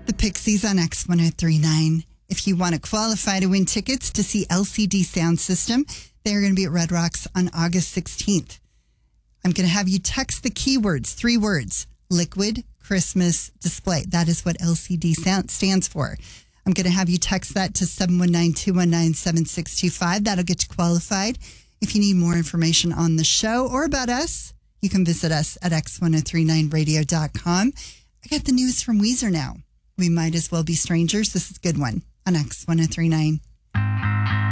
The Pixies on X1039. If you want to qualify to win tickets to see LCD Sound System, they're going to be at Red Rocks on August 16th. I'm going to have you text the keywords, 3 words, Liquid Christmas Display. That is what LCD Sound stands for. I'm going to have you text that to 719-219-7625. That'll get you qualified. If you need more information on the show or about us, you can visit us at x1039radio.com. I got the news from Weezer now. We might as well be strangers. This is a good one on X1039.